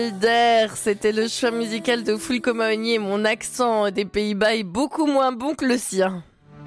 D'air, c'était le choix musical de Fulco Mahogny et mon accent des Pays-Bas est beaucoup moins bon que le sien.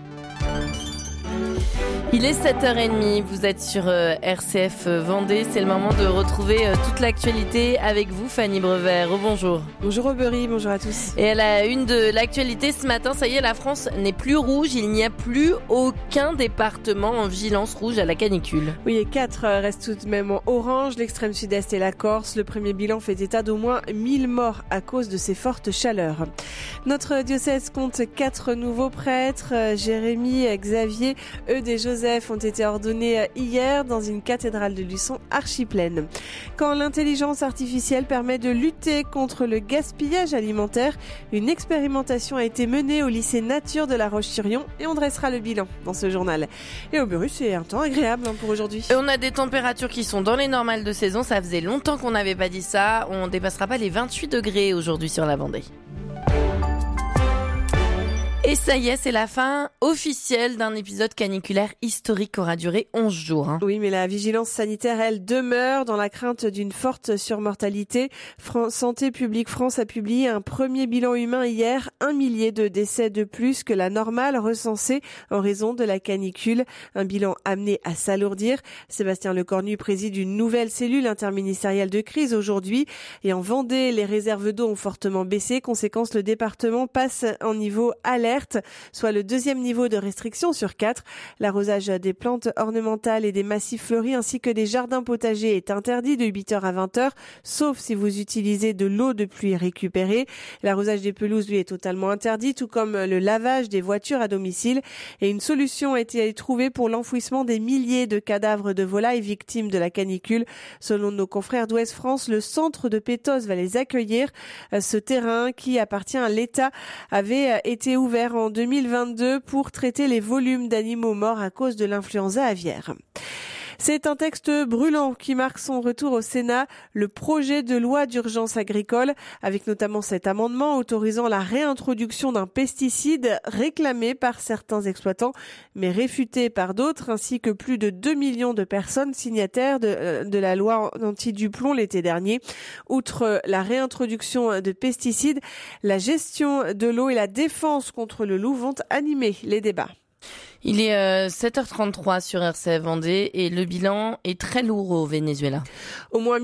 Il est 7h30, vous êtes sur RCF Vendée, c'est le moment de retrouver toute l'actualité avec vous Fanny Brevet. Bonjour. Bonjour Aubery, bonjour à tous. Et à la une de l'actualité ce matin, ça y est, la France n'est plus rouge, il n'y a plus aucun département en vigilance rouge à la canicule. Oui, et 4 restent tout de même en orange, l'extrême sud-est et la Corse. Le premier bilan fait état d'au moins 1000 morts à cause de ces fortes chaleurs. Notre diocèse compte 4 nouveaux prêtres, Jérémy, Xavier, Eudes et Joseph ont été ordonnés hier dans une cathédrale de Luçon archi-pleine. Quand l'intelligence artificielle permet de lutter contre le gaspillage alimentaire, une expérimentation a été menée au lycée Nature de La Roche-sur-Yon et on dressera le bilan dans ce journal. Et au bureau, c'est un temps agréable pour aujourd'hui. Et on a des températures qui sont dans les normales de saison, ça faisait longtemps qu'on n'avait pas dit ça, on dépassera pas les 28 degrés aujourd'hui sur la Vendée. Et ça y est, c'est la fin officielle d'un épisode caniculaire historique qui aura duré 11 jours. Oui, mais la vigilance sanitaire, elle, demeure dans la crainte d'une forte surmortalité. Santé publique France a publié un premier bilan humain hier, 1 millier de décès de plus que la normale recensée en raison de la canicule. Un bilan amené à s'alourdir. Sébastien Lecornu préside une nouvelle cellule interministérielle de crise aujourd'hui. Et en Vendée, les réserves d'eau ont fortement baissé. Conséquence, le département passe en niveau alerte, soit le 2e niveau de restriction sur 4. L'arrosage des plantes ornementales et des massifs fleuris ainsi que des jardins potagers est interdit de 8h à 20h, sauf si vous utilisez de l'eau de pluie récupérée. L'arrosage des pelouses, lui, est totalement interdit, tout comme le lavage des voitures à domicile. Et une solution a été trouvée pour l'enfouissement des milliers de cadavres de volailles victimes de la canicule. Selon nos confrères d'Ouest France, le centre de Pétos va les accueillir. Ce terrain, qui appartient à l'État, avait été ouvert en 2022 pour traiter les volumes d'animaux morts à cause de l'influenza aviaire. C'est un texte brûlant qui marque son retour au Sénat, le projet de loi d'urgence agricole, avec notamment cet amendement autorisant la réintroduction d'un pesticide réclamé par certains exploitants, mais réfuté par d'autres, ainsi que plus de 2 millions de personnes signataires de la loi anti-Duplon l'été dernier. Outre la réintroduction de pesticides, la gestion de l'eau et la défense contre le loup vont animer les débats. Il est 7h33 sur RCF Vendée et le bilan est très lourd au Venezuela. Au moins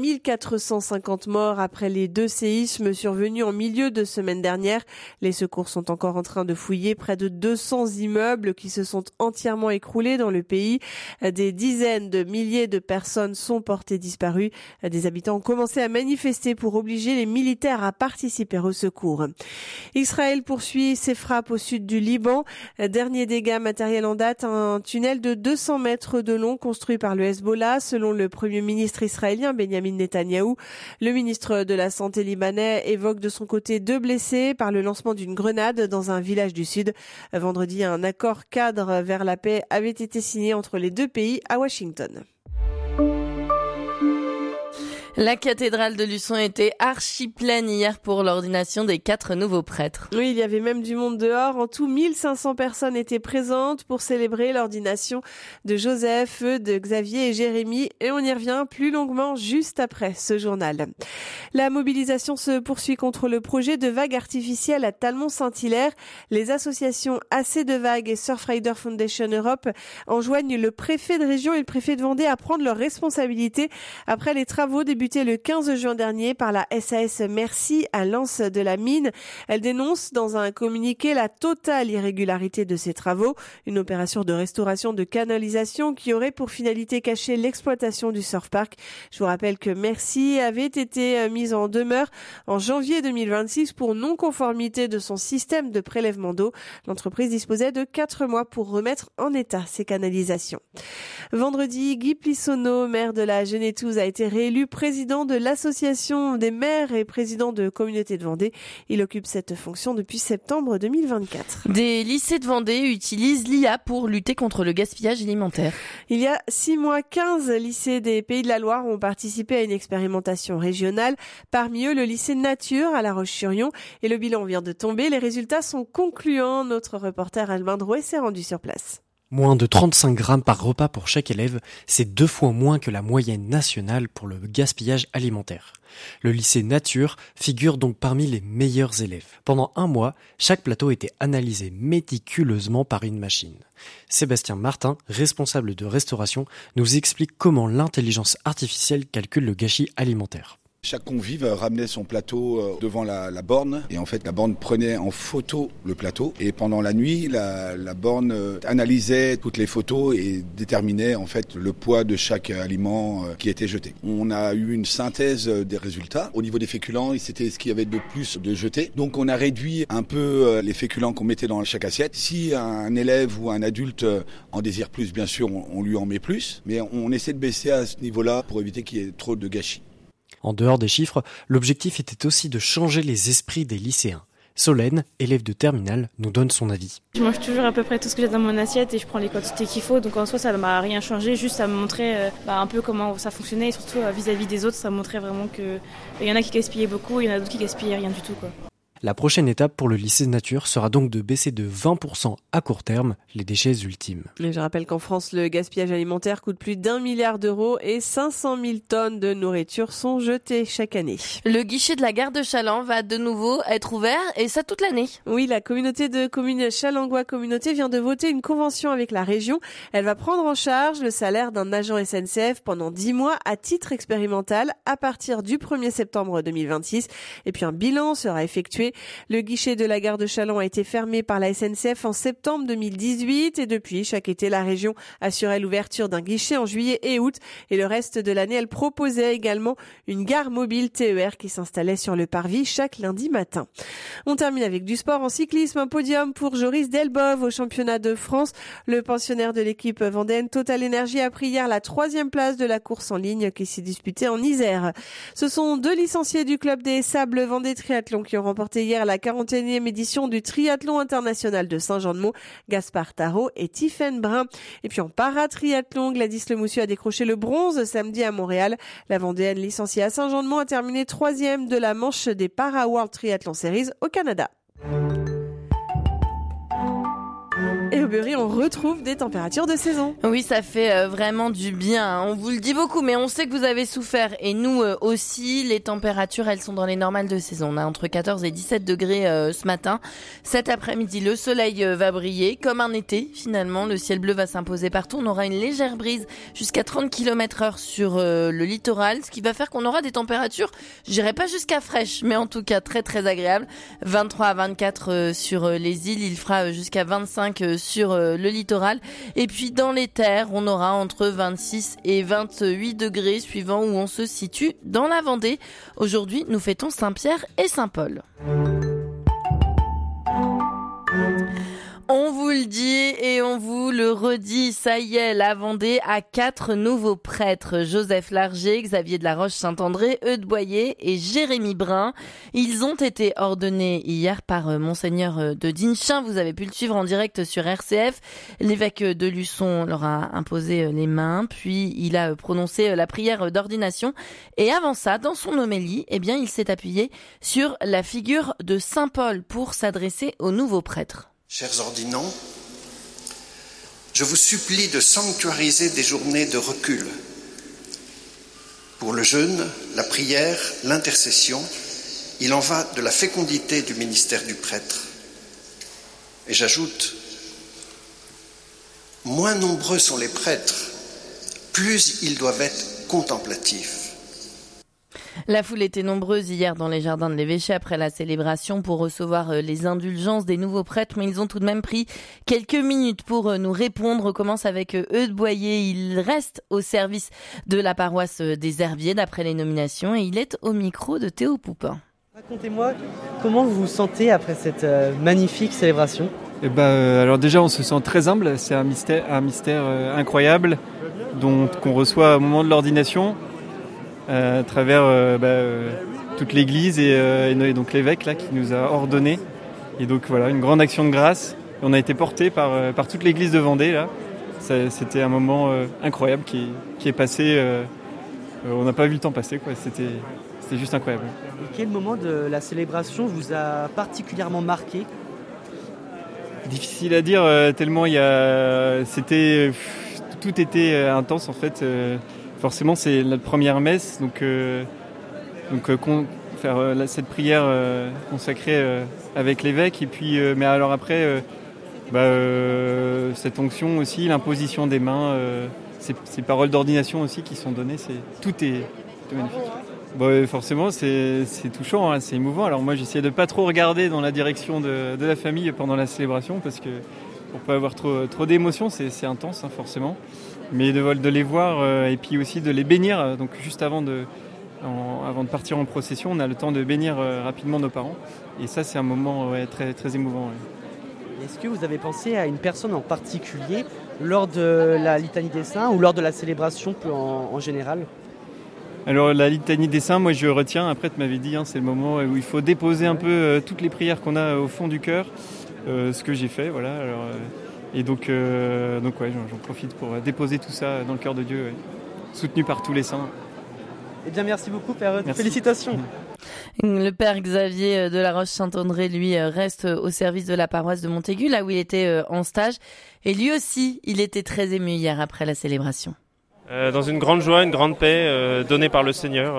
1450 morts après les 2 séismes survenus en milieu de semaine dernière. Les secours sont encore en train de fouiller près de 200 immeubles qui se sont entièrement écroulés dans le pays. Des dizaines de milliers de personnes sont portées disparues. Des habitants ont commencé à manifester pour obliger les militaires à participer au secours. Israël poursuit ses frappes au sud du Liban. Dernier dégât matériel en date, un tunnel de 200 mètres de long construit par le Hezbollah, selon le premier ministre israélien Benjamin Netanyahou. Le ministre de la Santé libanais évoque de son côté 2 blessés par le lancement d'une grenade dans un village du sud. Vendredi, un accord cadre vers la paix avait été signé entre les 2 pays à Washington. La cathédrale de Luçon était archi pleine hier pour l'ordination des 4 nouveaux prêtres. Oui, il y avait même du monde dehors. En tout, 1500 personnes étaient présentes pour célébrer l'ordination de Joseph, de Xavier et Jérémy. Et on y revient plus longuement juste après ce journal. La mobilisation se poursuit contre le projet de vague artificielle à Talmont-Saint-Hilaire. Les associations AC de Vagues et Surfrider Foundation Europe enjoignent le préfet de région et le préfet de Vendée à prendre leurs responsabilités après les travaux débutés le 15 juin dernier par la SAS Merci à l'Anse de la Mine. Elle dénonce dans un communiqué la totale irrégularité de ces travaux, une opération de restauration de canalisation qui aurait pour finalité caché l'exploitation du surf park. Je vous rappelle que Merci avait été mise en demeure en janvier 2026 pour non-conformité de son système de prélèvement d'eau. L'entreprise disposait de 4 mois pour remettre en état ses canalisations. Vendredi, Guy Plissonneau, maire de la Genétouse, a été réélu président de l'association des maires et président de communauté de Vendée. Il occupe cette fonction depuis septembre 2024. Des lycées de Vendée utilisent l'IA pour lutter contre le gaspillage alimentaire. Il y a 6 mois, 15 lycées des Pays de la Loire ont participé à une expérimentation régionale. Parmi eux, le lycée Nature à La Roche-sur-Yon. Et le bilan vient de tomber. Les résultats sont concluants. Notre reporter Albin Drouet s'est rendu sur place. Moins de 35 grammes par repas pour chaque élève, c'est 2 fois moins que la moyenne nationale pour le gaspillage alimentaire. Le lycée Nature figure donc parmi les meilleurs élèves. Pendant 1 mois, chaque plateau était analysé méticuleusement par une machine. Sébastien Martin, responsable de restauration, nous explique comment l'intelligence artificielle calcule le gâchis alimentaire. Chaque convive ramenait son plateau devant la borne et en fait la borne prenait en photo le plateau et pendant la nuit la borne analysait toutes les photos et déterminait en fait le poids de chaque aliment qui était jeté. On a eu une synthèse des résultats. Au niveau des féculents, c'était ce qu'il y avait de plus de jeté. Donc on a réduit un peu les féculents qu'on mettait dans chaque assiette. Si un élève ou un adulte en désire plus, bien sûr on lui en met plus, mais on essaie de baisser à ce niveau-là pour éviter qu'il y ait trop de gâchis. En dehors des chiffres, l'objectif était aussi de changer les esprits des lycéens. Solène, élève de terminale, nous donne son avis. Je mange toujours à peu près tout ce que j'ai dans mon assiette et je prends les quantités qu'il faut. Donc en soi, ça ne m'a rien changé, juste ça me montrait un peu comment ça fonctionnait et surtout vis-à-vis des autres, ça montrait vraiment qu'il y en a qui gaspillaient beaucoup, il y en a d'autres qui gaspillaient rien du tout, quoi. La prochaine étape pour le lycée Nature sera donc de baisser de 20% à court terme les déchets ultimes. Et je rappelle qu'en France, le gaspillage alimentaire coûte plus d'1 milliard d'euros et 500 000 tonnes de nourriture sont jetées chaque année. Le guichet de la gare de Chaland va de nouveau être ouvert et ça toute l'année. Oui, la communauté de communes Chalangois Communauté vient de voter une convention avec la région. Elle va prendre en charge le salaire d'un agent SNCF pendant 10 mois à titre expérimental à partir du 1er septembre 2026. Et puis un bilan sera effectué. Le guichet de la gare de Chaland a été fermé par la SNCF en septembre 2018 et depuis, chaque été, la région assurait l'ouverture d'un guichet en juillet et août et le reste de l'année, elle proposait également une gare mobile TER qui s'installait sur le parvis chaque lundi matin. On termine avec du sport en cyclisme, un podium pour Joris Delbove au championnat de France. Le pensionnaire de l'équipe vendéenne Total Energy a pris hier la 3e place de la course en ligne qui s'est disputée en Isère. Ce sont 2 licenciés du club des Sables Vendée Triathlon qui ont remporté hier la 41e édition du Triathlon international de Saint-Jean-de-Mont, Gaspard Tarot et Tiffaine Brun. Et puis en paratriathlon, Gladys Lemoussu a décroché le bronze samedi à Montréal. La Vendéenne licenciée à Saint-Jean-de-Mont a terminé 3e de la manche des Para World Triathlon Series au Canada. Et au Berry, on retrouve des températures de saison. Oui, ça fait vraiment du bien. On vous le dit beaucoup, mais on sait que vous avez souffert. Et nous aussi, les températures, elles sont dans les normales de saison. On a entre 14 et 17 degrés ce matin. Cet après-midi, le soleil va briller comme un été. Finalement, le ciel bleu va s'imposer partout. On aura une légère brise jusqu'à 30 km/h sur le littoral, ce qui va faire qu'on aura des températures, je dirais pas jusqu'à fraîches, mais en tout cas très très agréables. 23 à 24 sur les îles. Il fera jusqu'à 25 sur le littoral. Et puis dans les terres, on aura entre 26 et 28 degrés suivant où on se situe dans la Vendée. Aujourd'hui, nous fêtons Saint-Pierre et Saint-Paul. On vous le dit et on vous le redit, ça y est, la Vendée a 4 nouveaux prêtres. Joseph Larger, Xavier de la Roche-Saint-André, Eudes Boyer et Jérémy Brun. Ils ont été ordonnés hier par Monseigneur de Dinchin. Vous avez pu le suivre en direct sur RCF. L'évêque de Luçon leur a imposé les mains, puis il a prononcé la prière d'ordination. Et avant ça, dans son homélie, il s'est appuyé sur la figure de Saint Paul pour s'adresser aux nouveaux prêtres. Chers ordinants, je vous supplie de sanctuariser des journées de recul. Pour le jeûne, la prière, l'intercession, il en va de la fécondité du ministère du prêtre. Et j'ajoute, moins nombreux sont les prêtres, plus ils doivent être contemplatifs. La foule était nombreuse hier dans les jardins de l'évêché après la célébration pour recevoir les indulgences des nouveaux prêtres, mais ils ont tout de même pris quelques minutes pour nous répondre. On commence avec Eudes Boyer. Il reste au service de la paroisse des Herbiers d'après les nominations et il est au micro de Théo Poupin. Racontez-moi comment vous vous sentez après cette magnifique célébration. Alors déjà on se sent très humble, c'est un mystère incroyable qu'on reçoit au moment de l'ordination. À travers toute l'église et donc l'évêque là, qui nous a ordonné. Et donc voilà, une grande action de grâce. On a été porté par toute l'église de Vendée. Là. C'était un moment incroyable qui est passé. On n'a pas vu le temps passer, quoi. C'était juste incroyable. Et quel moment de la célébration vous a particulièrement marqué ? Difficile à dire, tellement tout était intense en fait. Forcément, c'est notre première messe, donc faire cette prière consacrée avec l'évêque, et puis mais alors après, cette onction aussi, l'imposition des mains, ces paroles d'ordination aussi qui sont données, tout est magnifique. Forcément, c'est touchant, hein, c'est émouvant. Alors moi, j'essaie de pas trop regarder dans la direction de la famille pendant la célébration, parce que pour pas avoir trop d'émotions, c'est intense, hein, forcément. Mais de les voir et puis aussi de les bénir. Donc juste avant de partir en procession, on a le temps de bénir rapidement nos parents. Et ça, c'est un moment très, très émouvant. Ouais. Est-ce que vous avez pensé à une personne en particulier lors de la litanie des saints ou lors de la célébration en général ? Alors la litanie des saints, moi je retiens, après tu m'avais dit, hein, c'est le moment où il faut déposer un peu toutes les prières qu'on a au fond du cœur, ce que j'ai fait, voilà. Alors, et donc ouais, j'en profite pour déposer tout ça dans le cœur de Dieu, ouais, soutenu par tous les saints. Eh bien merci beaucoup Père, merci. Félicitations. Le père Xavier de la Roche-Saint-André, lui, reste au service de la paroisse de Montaigu, là où il était en stage. Et lui aussi, il était très ému hier après la célébration. Dans une grande joie, une grande paix donnée par le Seigneur.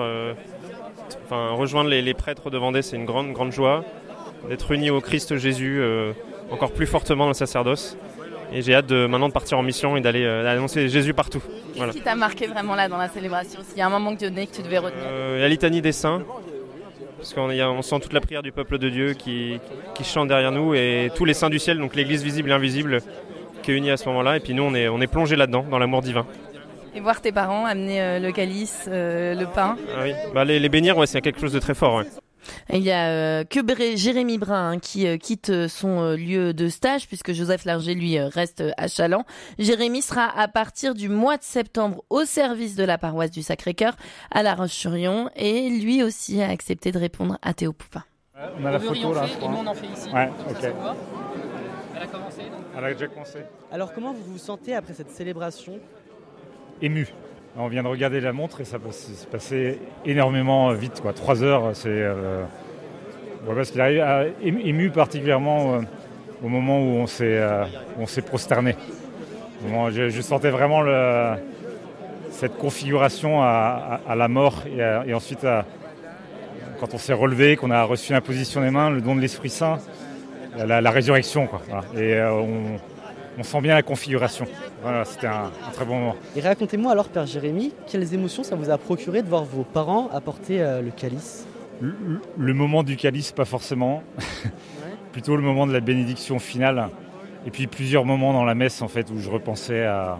Rejoindre les prêtres de Vendée, c'est une grande joie. D'être unis au Christ Jésus encore plus fortement dans le sacerdoce. Et j'ai hâte maintenant de partir en mission et d'aller annoncer Jésus partout. Qu'est-ce qui t'a marqué vraiment là dans la célébration ? S'il y a un moment que tu devais retenir ? La litanie des saints, parce qu'on sent toute la prière du peuple de Dieu qui chante derrière nous, et tous les saints du ciel, donc l'église visible et invisible, qui est unie à ce moment-là. Et puis nous, on est plongés là-dedans, dans l'amour divin. Et voir tes parents amener le calice, le pain. Ah oui. Les bénir, ouais, c'est quelque chose de très fort. Ouais. Et il y a Jérémy Brun qui quitte son lieu de stage, puisque Joseph Larger, lui, reste à Challans. Jérémy sera à partir du mois de septembre au service de la paroisse du Sacré-Cœur à La Roche-sur-Yon, et lui aussi a accepté de répondre à Théo Poupin. On a la photo là, je crois. Et nous on en fait ici. Ouais, ok. Elle a commencé. Elle a déjà commencé. Alors comment vous vous sentez après cette célébration ? Ému. On vient de regarder la montre et ça s'est passé énormément vite, quoi. 3 heures, c'est... parce qu'il arrive ému particulièrement au moment où on s'est prosterné. Je sentais vraiment cette configuration à la mort et ensuite quand on s'est relevé, qu'on a reçu l'imposition des mains, le don de l'Esprit Saint, la résurrection, quoi. Voilà. Et on sent bien la configuration. Voilà, c'était un très bon moment. Et racontez-moi alors, Père Jérémy, quelles émotions ça vous a procuré de voir vos parents apporter le calice ? Le moment du calice, pas forcément. Plutôt le moment de la bénédiction finale. Et puis plusieurs moments dans la messe, en fait, où je repensais à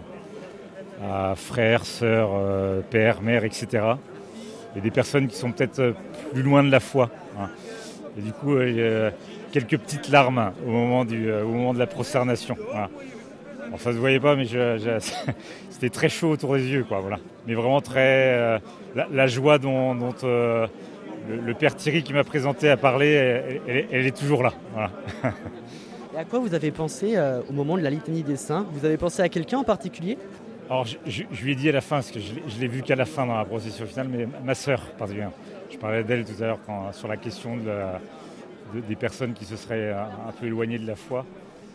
frères, sœurs, pères, mères, etc. Et des personnes qui sont peut-être plus loin de la foi. Hein. Et du coup, quelques petites larmes au moment de la prosternation. Voilà. Bon, ça ne se voyait pas, mais c'était très chaud autour des yeux, quoi. Voilà. Mais vraiment très... la joie dont le père Thierry qui m'a présenté a parlé, elle est toujours là. Voilà. Et à quoi vous avez pensé au moment de la litanie des saints ? Vous avez pensé à quelqu'un en particulier ? Alors, je lui ai dit à la fin, parce que je l'ai vu qu'à la fin dans la procession finale, mais ma sœur, particulièrement. Je parlais d'elle tout à l'heure sur la question des personnes qui se seraient un peu éloignées de la foi.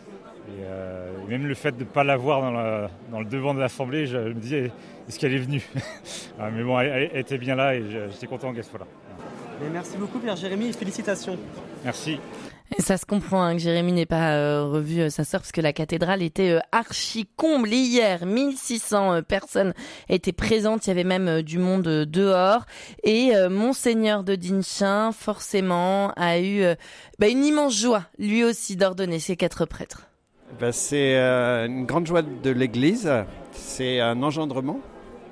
Et même le fait de ne pas la voir dans le devant de l'Assemblée, je me disais, est-ce qu'elle est venue ? Mais bon, elle était bien là et j'étais content qu'elle soit là. Mais merci beaucoup, Père Jérémy, et félicitations. Merci. Et ça se comprend que Jérémy n'ait pas revu sa sœur, parce que la cathédrale était archi comble. Hier, 1600 personnes étaient présentes, il y avait même du monde dehors. Et Monseigneur de Dinchin, forcément, a eu une immense joie, lui aussi, d'ordonner ces 4 prêtres. C'est une grande joie de l'Église, c'est un engendrement,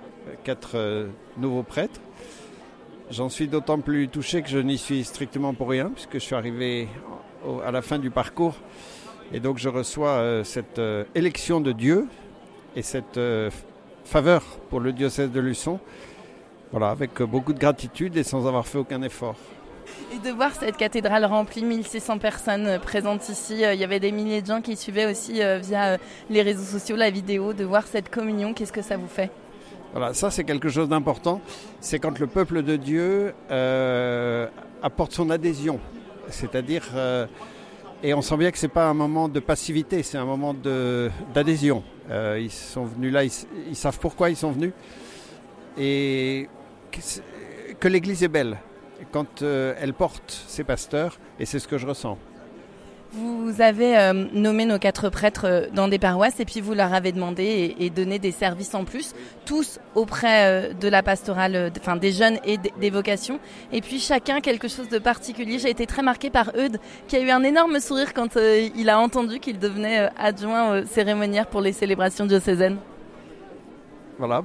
4 nouveaux prêtres. J'en suis d'autant plus touché que je n'y suis strictement pour rien, puisque je suis arrivé à la fin du parcours. Et donc je reçois cette élection de Dieu et cette faveur pour le diocèse de Luçon, voilà, avec beaucoup de gratitude et sans avoir fait aucun effort. Et de voir cette cathédrale remplie, 1600 personnes présentes ici, il y avait des milliers de gens qui suivaient aussi via les réseaux sociaux, la vidéo, de voir cette communion, qu'est-ce que ça vous fait ? Voilà, ça c'est quelque chose d'important, c'est quand le peuple de Dieu apporte son adhésion, c'est-à-dire Et on sent bien que ce n'est pas un moment de passivité, c'est un moment d'adhésion. Ils sont venus là, ils savent pourquoi ils sont venus. Et que l'Église est belle quand elle porte ses pasteurs, et c'est ce que je ressens. Vous avez nommé nos 4 prêtres dans des paroisses et puis vous leur avez demandé et donné des services en plus, tous auprès de la pastorale, des jeunes et des vocations. Et puis chacun quelque chose de particulier. J'ai été très marquée par Eudes qui a eu un énorme sourire quand il a entendu qu'il devenait adjoint cérémoniaire pour les célébrations diocésaines. Voilà,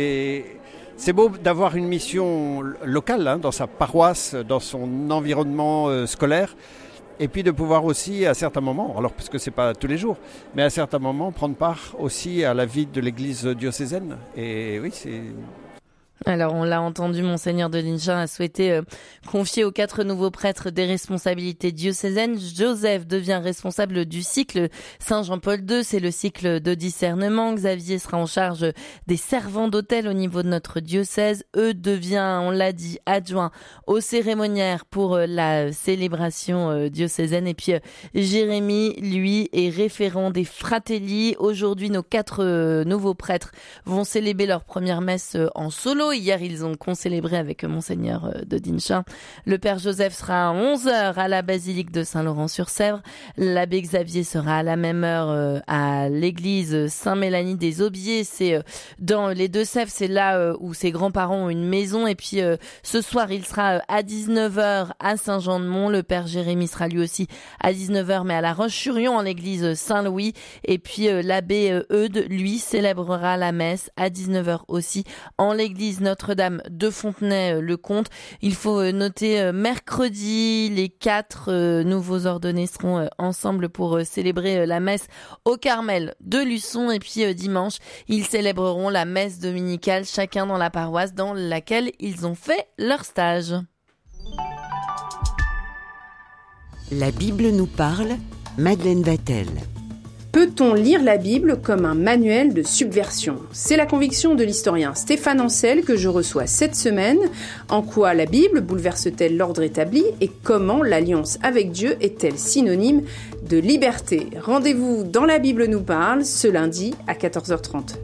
c'est beau d'avoir une mission locale dans sa paroisse, dans son environnement scolaire. Et puis de pouvoir aussi, à certains moments, alors parce que c'est pas tous les jours, mais à certains moments, prendre part aussi à la vie de l'église diocésaine. Et oui, c'est... Alors, on l'a entendu, Monseigneur de Linchin a souhaité confier aux 4 nouveaux prêtres des responsabilités diocésaines. Joseph devient responsable du cycle Saint-Jean-Paul II, c'est le cycle de discernement. Xavier sera en charge des servants d'autel au niveau de notre diocèse. Devient, on l'a dit, adjoint aux cérémoniaires pour la célébration diocésaine. Et puis, Jérémy, lui, est référent des Fratelli. Aujourd'hui, nos 4 nouveaux prêtres vont célébrer leur première messe en solo. Hier, ils ont concélébré avec Monseigneur de Dinchin. Le Père Joseph sera à 11h à la basilique de Saint-Laurent-sur-Sèvre. L'abbé Xavier sera à la même heure à l'église Saint-Mélanie des Aubiers. C'est dans les Deux-Sèvres, c'est là où ses grands-parents ont une maison. Et puis ce soir, il sera à 19h à Saint-Jean-de-Mont. Le Père Jérémy sera lui aussi à 19h, mais à la Roche-sur-Yon, en l'église Saint-Louis. Et puis l'abbé Eudes, lui, célébrera la messe à 19h aussi en l'église Notre-Dame de Fontenay-le-Comte. Il faut noter mercredi, les 4 nouveaux ordonnés seront ensemble pour célébrer la messe au Carmel de Luçon. Et puis dimanche, ils célébreront la messe dominicale, chacun dans la paroisse dans laquelle ils ont fait leur stage. La Bible nous parle, Madeleine Vatel. Peut-on lire la Bible comme un manuel de subversion ? C'est la conviction de l'historien Stéphane Ancel que je reçois cette semaine. En quoi la Bible bouleverse-t-elle l'ordre établi et comment l'alliance avec Dieu est-elle synonyme de liberté ? Rendez-vous dans La Bible nous parle ce lundi à 14h30.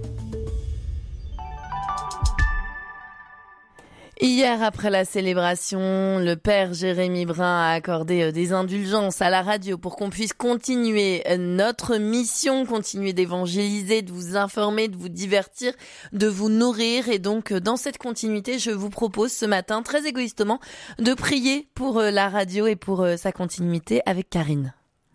Hier, après la célébration, le Père Jérémy Brun a accordé des indulgences à la radio pour qu'on puisse continuer notre mission, continuer d'évangéliser, de vous informer, de vous divertir, de vous nourrir. Et donc, dans cette continuité, je vous propose ce matin, très égoïstement, de prier pour la radio et pour sa continuité avec Karine.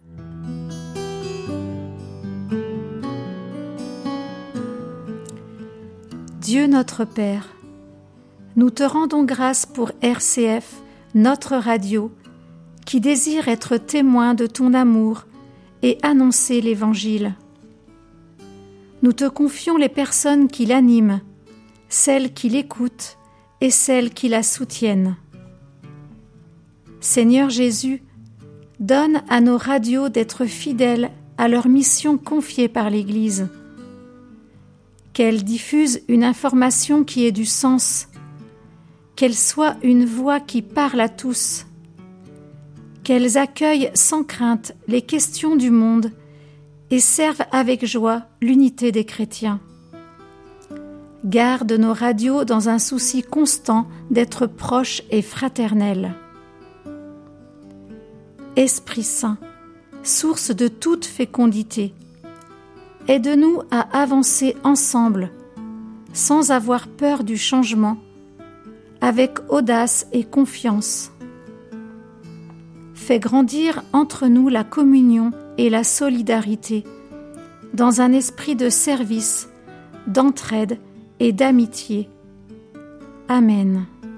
Dieu notre Père, nous te rendons grâce pour RCF, notre radio, qui désire être témoin de ton amour et annoncer l'Évangile. Nous te confions les personnes qui l'animent, celles qui l'écoutent et celles qui la soutiennent. Seigneur Jésus, donne à nos radios d'être fidèles à leur mission confiée par l'Église. Qu'elles diffusent une information qui ait du sens, qu'elles soient une voix qui parle à tous, qu'elles accueillent sans crainte les questions du monde et servent avec joie l'unité des chrétiens. Garde nos radios dans un souci constant d'être proches et fraternels. Esprit Saint, source de toute fécondité, aide-nous à avancer ensemble, sans avoir peur du changement, avec audace et confiance. Fais grandir entre nous la communion et la solidarité, dans un esprit de service, d'entraide et d'amitié. Amen.